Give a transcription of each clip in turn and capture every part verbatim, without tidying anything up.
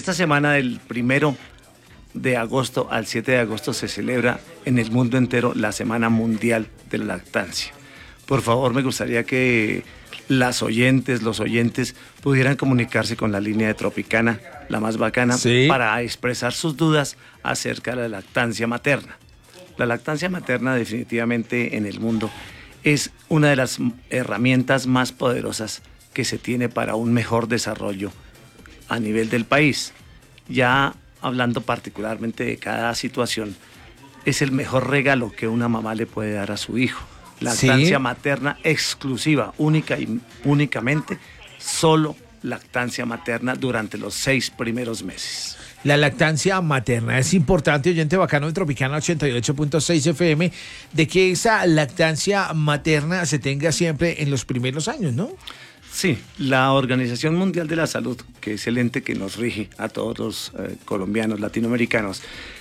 esta semana del primero de agosto al siete de agosto se celebra en el mundo entero la Semana Mundial de la Lactancia. Por favor, me gustaría que las oyentes, los oyentes pudieran comunicarse con la línea de Tropicana, la más bacana, sí, para expresar sus dudas acerca de la lactancia materna. La lactancia materna definitivamente en el mundo es una de las herramientas más poderosas que se tiene para un mejor desarrollo a nivel del país. Ya hablando particularmente de cada situación, es el mejor regalo que una mamá le puede dar a su hijo. Lactancia ¿Sí? materna exclusiva, única y únicamente, solo lactancia materna durante los seis primeros meses. La lactancia materna es importante, oyente bacano de Tropicana ochenta y ocho punto seis F M, de que esa lactancia materna se tenga siempre en los primeros años, ¿no? Sí, la Organización Mundial de la Salud, que es el ente que nos rige a todos los eh, colombianos, latinoamericanos,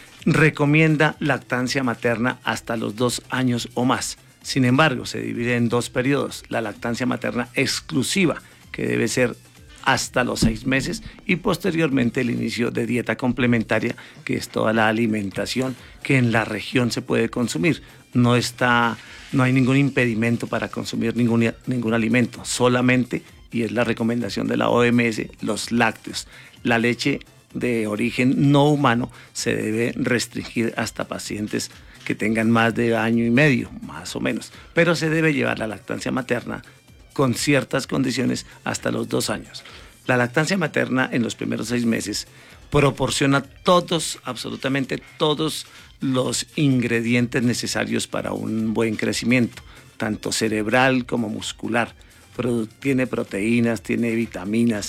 recomienda lactancia materna hasta los dos años o más. Sin embargo, se divide en dos periodos: la lactancia materna exclusiva, que debe ser hasta los seis meses, y posteriormente el inicio de dieta complementaria, que es toda la alimentación que en la región se puede consumir. No está, no hay ningún impedimento para consumir ningún, ningún alimento, solamente, y es la recomendación de la O M S, los lácteos. La leche de origen no humano se debe restringir hasta pacientes que tengan más de año y medio, más o menos, pero se debe llevar la lactancia materna con ciertas condiciones hasta los dos años. La lactancia materna en los primeros seis meses proporciona todos, absolutamente todos los ingredientes necesarios para un buen crecimiento, tanto cerebral como muscular. Pro, tiene proteínas, tiene vitaminas,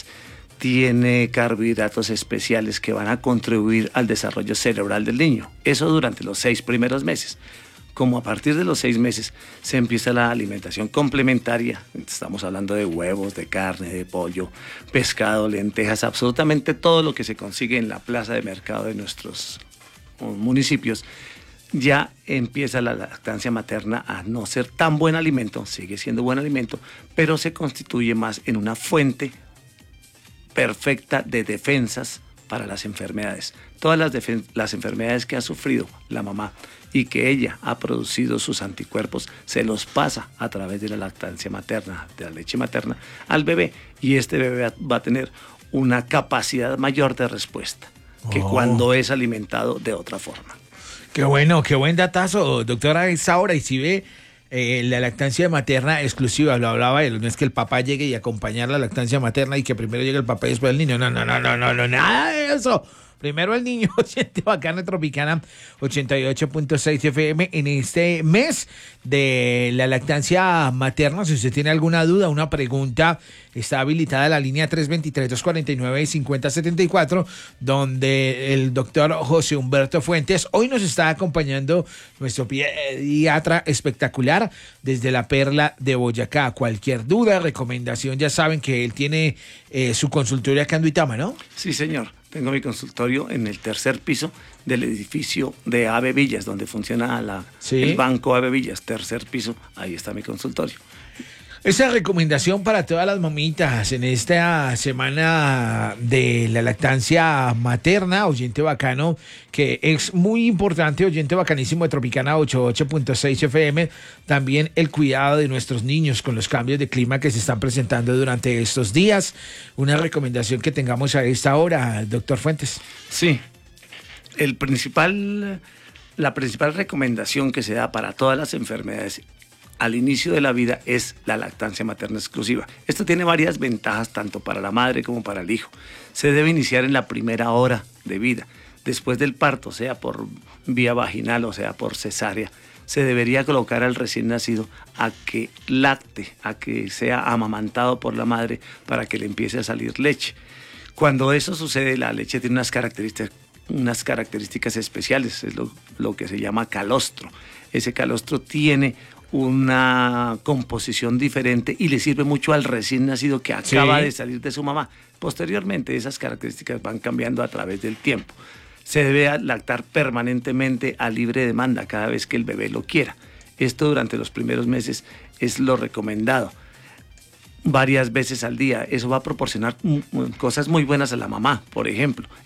tiene carbohidratos especiales que van a contribuir al desarrollo cerebral del niño. Eso durante los seis primeros meses. Como a partir de los seis meses se empieza la alimentación complementaria, estamos hablando de huevos, de carne, de pollo, pescado, lentejas, absolutamente todo lo que se consigue en la plaza de mercado de nuestros municipios, ya empieza la lactancia materna a no ser tan buen alimento, sigue siendo buen alimento, pero se constituye más en una fuente perfecta de defensas para las enfermedades. Todas las, las enfermedades que ha sufrido la mamá y que ella ha producido sus anticuerpos, se los pasa a través de la lactancia materna, de la leche materna, al bebé, y este bebé va a tener una capacidad mayor de respuesta que oh. cuando es alimentado de otra forma. Qué bueno, qué buen datazo, doctora Isaura. Y si ve eh, la lactancia materna exclusiva, lo hablaba él, no es que el papá llegue y acompañar la lactancia materna y que primero llegue el papá y después el niño, no, no, no, no, no, no, nada de eso. Primero el niño, oyente bacana Tropicana ochenta y ocho punto seis F M, en este mes de la lactancia materna. Si usted tiene alguna duda, una pregunta, está habilitada la línea tres dos tres, dos cuatro nueve, cinco cero siete cuatro, donde el doctor José Humberto Fuentes hoy nos está acompañando, nuestro pediatra espectacular desde la Perla de Boyacá. Cualquier duda, recomendación, ya saben que él tiene eh, su consultorio acá en Duitama, ¿no? Sí, señor. Tengo mi consultorio en el tercer piso del edificio de Ave Villas, donde funciona la, ¿Sí? el Banco Ave Villas, tercer piso, ahí está mi consultorio. Esa recomendación para todas las mamitas en esta semana de la lactancia materna, oyente bacano, que es muy importante, oyente bacanísimo de Tropicana ochenta y ocho punto seis F M, también el cuidado de nuestros niños con los cambios de clima que se están presentando durante estos días. Una recomendación que tengamos a esta hora, doctor Fuentes. Sí, el principal, la principal recomendación que se da para todas las enfermedades al inicio de la vida es la lactancia materna exclusiva. Esto tiene varias ventajas tanto para la madre como para el hijo. Se debe iniciar en la primera hora de vida. Después del parto, sea por vía vaginal o sea por cesárea, se debería colocar al recién nacido a que lacte, a que sea amamantado por la madre para que le empiece a salir leche. Cuando eso sucede, la leche tiene unas características, unas características especiales, es lo, lo que se llama calostro. Ese calostro tiene una composición diferente y le sirve mucho al recién nacido que acaba sí. de salir de su mamá. Posteriormente esas características van cambiando a través del tiempo. Se debe lactar permanentemente a libre demanda cada vez que el bebé lo quiera. Esto durante los primeros meses es lo recomendado. Varias veces al día. Eso va a proporcionar cosas muy buenas a la mamá, por ejemplo.